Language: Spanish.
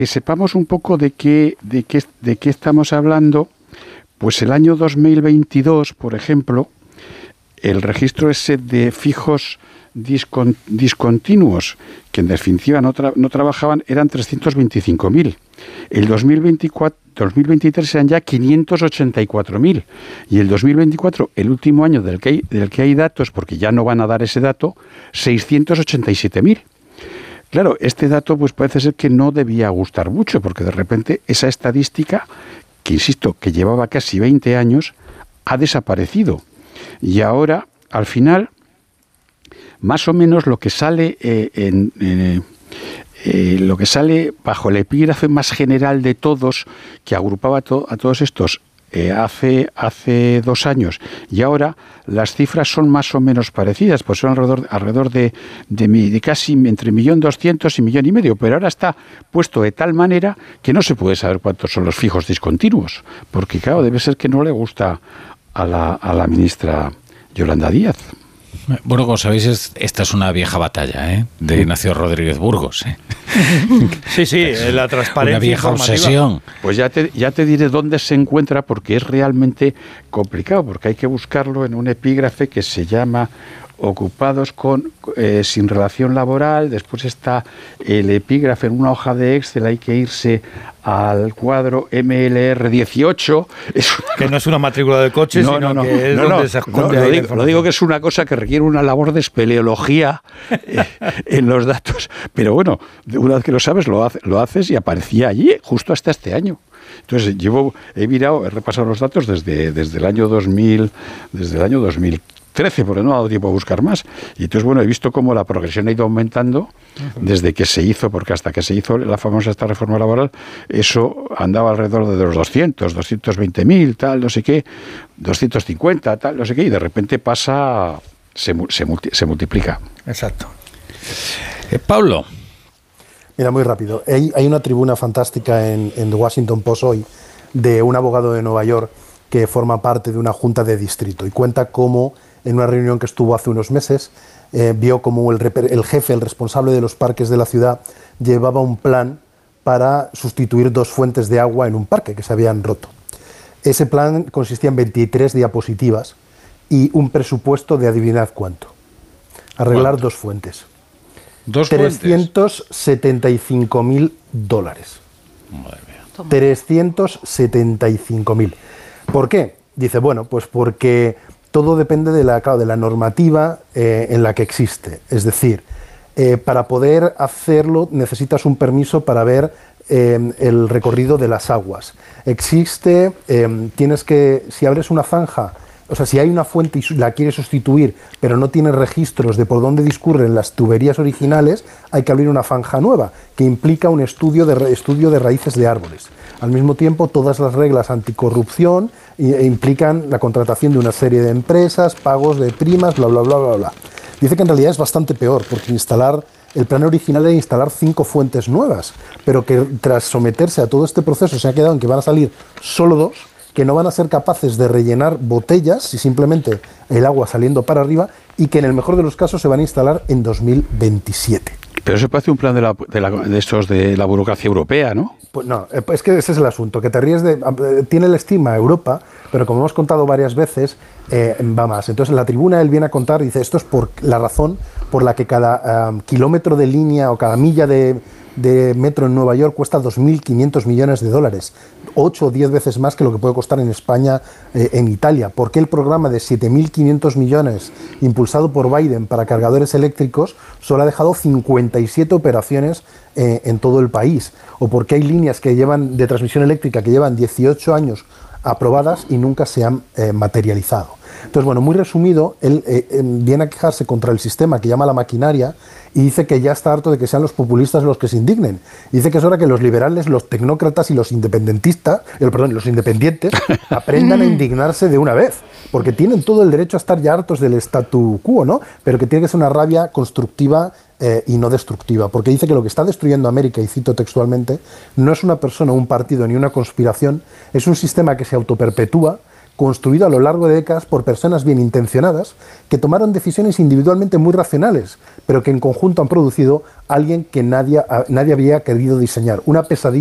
Que sepamos un poco de qué estamos hablando, pues el año 2022, por ejemplo, el registro ese de fijos discontinuos, que en definitiva no trabajaban, eran 325.000. El 2023 eran ya 584.000. Y el 2024, el último año del que hay datos, porque ya no van a dar ese dato, 687.000. Claro, este dato pues parece ser que no debía gustar mucho, porque de repente esa estadística, que insisto, que llevaba casi 20 años, ha desaparecido. Y ahora, al final, más o menos lo que sale lo que sale bajo el epígrafe más general de todos, que agrupaba a todos estos hace 2 años, y ahora las cifras son más o menos parecidas, pues son alrededor de casi entre 1.200.000 y 1.5 millones, pero ahora está puesto de tal manera que no se puede saber cuántos son los fijos discontinuos, porque claro, debe ser que no le gusta a la ministra Yolanda Díaz. Bueno, como sabéis, esta es una vieja batalla, de Ignacio Rodríguez Burgos. Sí, la transparencia. Una vieja obsesión. Pues ya te diré dónde se encuentra, porque es realmente complicado, porque hay que buscarlo en un epígrafe que se llama ocupados sin relación laboral. Después está el epígrafe en una hoja de Excel, hay que irse al cuadro MLR 18. Que no es una matrícula de coche, sino que es donde se esconde. Lo digo que es una cosa que requiere una labor de espeleología en los datos. Pero bueno, una vez que lo sabes, lo haces y aparecía allí justo hasta este año. Entonces he repasado los datos desde el año 2013, porque no ha dado tiempo a buscar más. Y entonces, bueno, he visto cómo la progresión ha ido aumentando desde que se hizo, porque hasta que se hizo la famosa esta reforma laboral, eso andaba alrededor de los 220.000, tal, no sé qué, 250, tal, no sé qué, y de repente se multiplica. Exacto. Pablo. Mira, muy rápido. Hay una tribuna fantástica en The Washington Post hoy de un abogado de Nueva York que forma parte de una junta de distrito y cuenta cómo en una reunión que estuvo hace unos meses vio como el jefe, el responsable de los parques de la ciudad, llevaba un plan para sustituir 2 fuentes de agua en un parque que se habían roto. Ese plan consistía en 23 diapositivas y un presupuesto de adivinad cuánto. Arreglar ¿Cuánto? 2 fuentes. ¿2 $375.000. Madre mía. 375.000. ¿Por qué? Dice, bueno, pues porque todo depende de la normativa en la que existe. Es decir, para poder hacerlo necesitas un permiso para ver el recorrido de las aguas. Si abres una zanja, o sea, si hay una fuente y la quieres sustituir, pero no tienes registros de por dónde discurren las tuberías originales, hay que abrir una zanja nueva, que implica un estudio de raíces de árboles. Al mismo tiempo, todas las reglas anticorrupción implican la contratación de una serie de empresas, pagos de primas, bla, bla, bla, bla, bla. Dice que en realidad es bastante peor, porque el plan original era instalar 5 fuentes nuevas, pero que tras someterse a todo este proceso se ha quedado en que van a salir solo 2, que no van a ser capaces de rellenar botellas y simplemente el agua saliendo para arriba, y que en el mejor de los casos se van a instalar en 2027. Pero eso parece un plan de la burocracia europea, ¿no? Pues no, es que ese es el asunto, que te ríes tiene el estigma Europa, pero como hemos contado varias veces, va más. Entonces en la tribuna él viene a contar, dice, esto es por la razón por la que cada kilómetro de línea o cada milla de metro en Nueva York cuesta $2.500 millones, 8 o 10 veces más que lo que puede costar en España, en Italia. ¿Por qué el programa de 7.500 millones impulsado por Biden para cargadores eléctricos solo ha dejado 57 operaciones en todo el país? ¿O por qué hay líneas de transmisión eléctrica que llevan 18 años aprobadas y nunca se han materializado? Entonces, bueno, muy resumido, él viene a quejarse contra el sistema que llama la maquinaria y dice que ya está harto de que sean los populistas los que se indignen. Y dice que es hora que los liberales, los tecnócratas y los independientes aprendan a indignarse de una vez, porque tienen todo el derecho a estar ya hartos del statu quo, ¿no? Pero que tiene que ser una rabia constructiva y no destructiva, porque dice que lo que está destruyendo América, y cito textualmente, no es una persona, un partido ni una conspiración, es un sistema que se autoperpetúa construido a lo largo de décadas por personas bien intencionadas que tomaron decisiones individualmente muy racionales, pero que en conjunto han producido alguien que nadie había querido diseñar, una pesadilla